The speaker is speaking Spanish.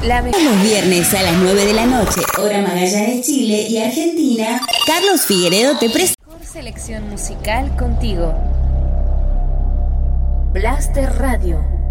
Los viernes a las 9 de la noche, hora Magallanes, Chile y Argentina, Carlos Figueredo te presenta mejor selección musical contigo. Blaster Radio.